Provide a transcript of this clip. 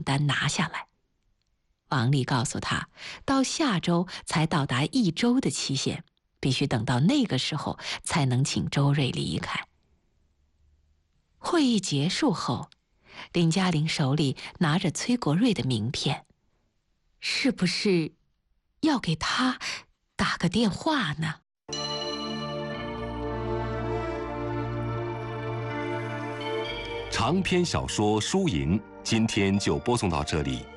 单拿下来。王丽告诉他，到下周才到达1周的期限，必须等到那个时候才能请周瑞离开。会议结束后，林嘉玲手里拿着崔国瑞的名片，是不是要给他打个电话呢？ 长篇小说《输赢》今天就播送到这里，